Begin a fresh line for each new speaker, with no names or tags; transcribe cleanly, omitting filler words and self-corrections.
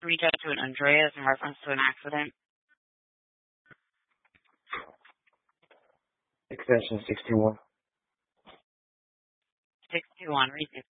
reach out to an Andreas in reference to an accident.
Extension 61.
61, repeat.